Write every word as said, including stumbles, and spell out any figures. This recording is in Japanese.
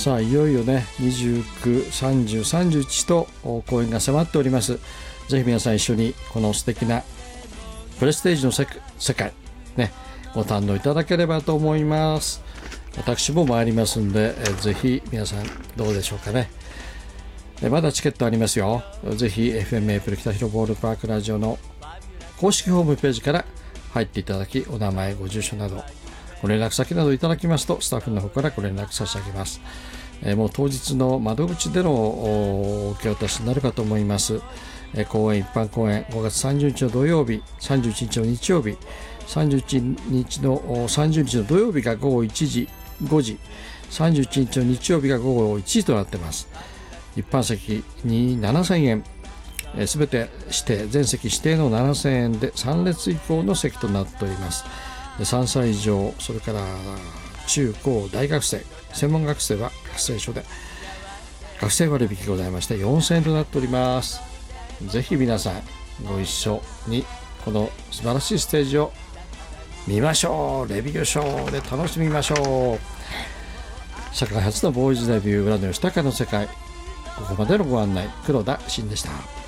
さあいよいよねにじゅうく、さんじゅう、さんじゅういちと公演が迫っております。ぜひ皆さん一緒にこの素敵なプレステージの世界ねご堪能いただければと思います。私も参りますんで、えぜひ皆さんどうでしょうかね。えまだチケットありますよ。ぜひ エフエム メープル北広ボールパークラジオの公式ホームページから入っていただき、お名前ご住所などご連絡先などいただきますとスタッフの方からご連絡差し上げます。えもう当日の窓口での受け渡しになるかと思います。え公演一般公演ごがつさんじゅうにちの土曜日、さんじゅういちにちの日曜日、さんじゅういちにちのさんじゅうにちの土曜日がごごいちじ、ごじ、さんじゅういちにちの日曜日がごごいちじとなっています。一般席にななせんえん、すべて指定、全席指定のななせんえんでさん列以降の席となっております。さんさい以上、それから中高大学生、専門学生は学生証で学生割引ございましてよんせんえんとなっております。ぜひ皆さんご一緒にこの素晴らしいステージを見ましょう。レビューショーで楽しみましょう。社会初のボーイズデビュー、浦野義高の世界。ここまでのご案内、黒田真でした。